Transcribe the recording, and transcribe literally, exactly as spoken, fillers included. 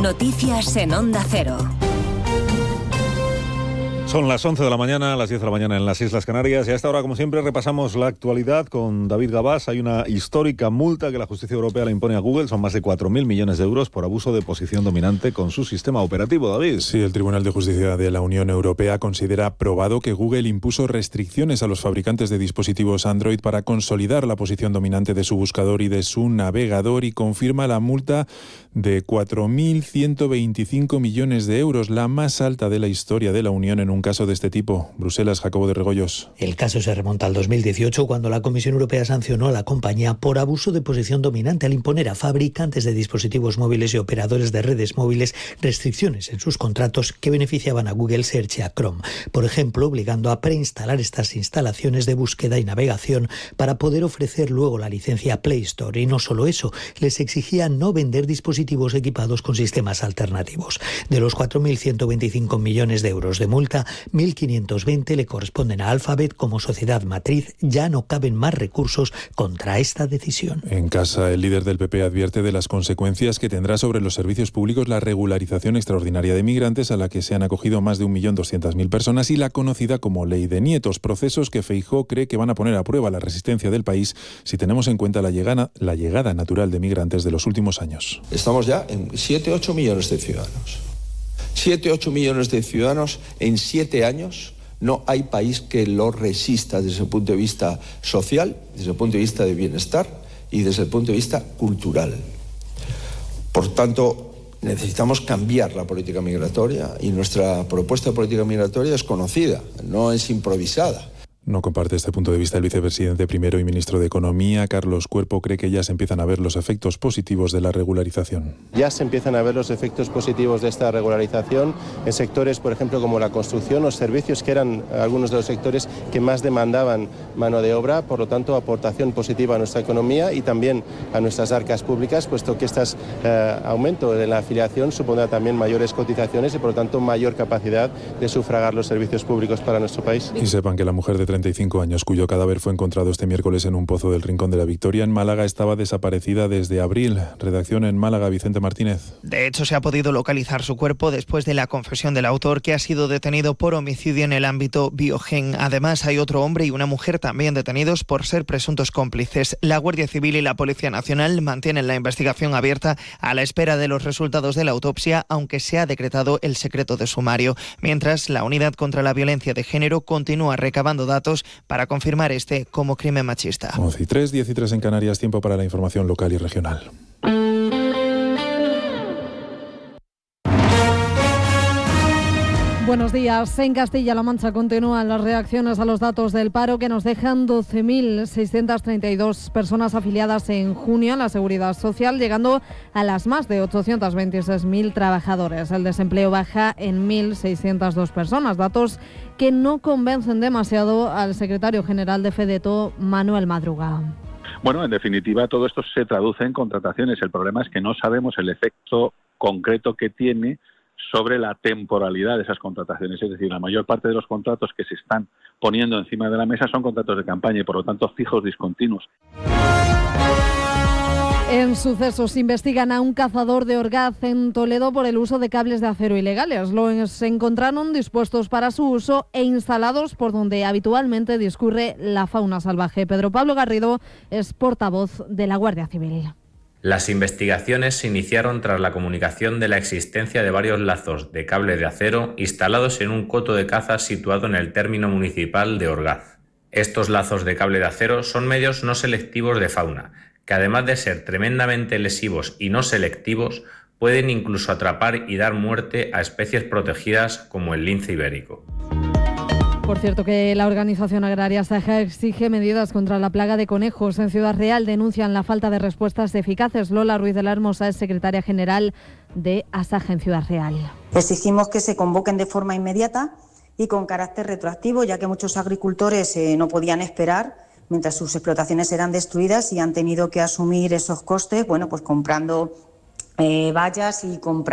Noticias en Onda Cero. Son las once de la mañana, las diez de la mañana en las Islas Canarias, y a esta hora, como siempre, repasamos la actualidad con David Gabás. Hay una histórica multa que la justicia europea le impone a Google, son más de cuatro mil millones de euros por abuso de posición dominante con su sistema operativo. David. Sí, el Tribunal de Justicia de la Unión Europea considera probado que Google impuso restricciones a los fabricantes de dispositivos Android para consolidar la posición dominante de su buscador y de su navegador, y confirma la multa de cuatro mil ciento veinticinco millones de euros, la más alta de la historia de la Unión en un caso de este tipo. Bruselas, Jacobo de Regoyos. El caso se remonta al dos mil dieciocho, cuando la Comisión Europea sancionó a la compañía por abuso de posición dominante al imponer a fabricantes de dispositivos móviles y operadores de redes móviles restricciones en sus contratos que beneficiaban a Google Search y a Chrome. Por ejemplo, obligando a preinstalar estas instalaciones de búsqueda y navegación para poder ofrecer luego la licencia Play Store. Y no solo eso, les exigía no vender dispositivos equipados con sistemas alternativos. De los cuatro mil ciento veinticinco millones de euros de multa, mil quinientos veinte le corresponden a Alphabet como sociedad matriz. Ya no caben más recursos contra esta decisión. En casa, el líder del P P advierte de las consecuencias que tendrá sobre los servicios públicos la regularización extraordinaria de migrantes, a la que se han acogido más de un millón doscientas mil personas, y la conocida como Ley de Nietos, procesos que Feijóo cree que van a poner a prueba la resistencia del país si tenemos en cuenta la llegada, la llegada natural de migrantes de los últimos años. Estamos ya en siete u ocho millones de ciudadanos. siete u ocho millones de ciudadanos en siete años. No hay país que lo resista desde el punto de vista social, desde el punto de vista de bienestar y desde el punto de vista cultural. Por tanto, necesitamos cambiar la política migratoria, y nuestra propuesta de política migratoria es conocida, no es improvisada. No comparte este punto de vista el vicepresidente primero y ministro de Economía, Carlos Cuerpo. Cree que ya se empiezan a ver los efectos positivos de la regularización. Ya se empiezan a ver los efectos positivos de esta regularización en sectores, por ejemplo, como la construcción o servicios, que eran algunos de los sectores que más demandaban mano de obra. Por lo tanto, aportación positiva a nuestra economía y también a nuestras arcas públicas, puesto que este eh, aumento de la afiliación supondrá también mayores cotizaciones y, por lo tanto, mayor capacidad de sufragar los servicios públicos para nuestro país. Y sepan que la mujer de treinta y cinco años, cuyo cadáver fue encontrado este miércoles en un pozo del Rincón de la Victoria, en Málaga, estaba desaparecida desde abril. Redacción en Málaga, Vicente Martínez. De hecho, se ha podido localizar su cuerpo después de la confesión del autor, que ha sido detenido por homicidio en el ámbito Biogen. Además, hay otro hombre y una mujer también detenidos por ser presuntos cómplices. La Guardia Civil y la Policía Nacional mantienen la investigación abierta a la espera de los resultados de la autopsia, aunque se ha decretado el secreto de sumario. Mientras, la Unidad contra la Violencia de Género continúa recabando datos para confirmar este como crimen machista. once y tres, diez y tres en Canarias, tiempo para la información local y regional. Buenos días. En Castilla-La Mancha continúan las reacciones a los datos del paro, que nos dejan doce mil seiscientas treinta y dos personas afiliadas en junio a la Seguridad Social, llegando a las más de ochocientos veintiséis mil trabajadores. El desempleo baja en mil seiscientas dos personas, datos que no convencen demasiado al secretario general de FEDETO, Manuel Madruga. Bueno, en definitiva, todo esto se traduce en contrataciones. El problema es que no sabemos el efecto concreto que tiene sobre la temporalidad de esas contrataciones. Es decir, la mayor parte de los contratos que se están poniendo encima de la mesa son contratos de campaña y, por lo tanto, fijos discontinuos. En Sucesos investigan a un cazador de Orgaz en Toledo por el uso de cables de acero ilegales. Los encontraron dispuestos para su uso e instalados por donde habitualmente discurre la fauna salvaje. Pedro Pablo Garrido es portavoz de la Guardia Civil. Las investigaciones se iniciaron tras la comunicación de la existencia de varios lazos de cable de acero instalados en un coto de caza situado en el término municipal de Orgaz. Estos lazos de cable de acero son medios no selectivos de fauna, que además de ser tremendamente lesivos y no selectivos, pueden incluso atrapar y dar muerte a especies protegidas como el lince ibérico. Por cierto, que la organización agraria Saja exige medidas contra la plaga de conejos. En Ciudad Real denuncian la falta de respuestas eficaces. Lola Ruiz de la Hermosa es secretaria general de Asaja en Ciudad Real. Exigimos que se convoquen de forma inmediata y con carácter retroactivo, ya que muchos agricultores eh, no podían esperar mientras sus explotaciones eran destruidas y han tenido que asumir esos costes, bueno, pues comprando eh, vallas y comprando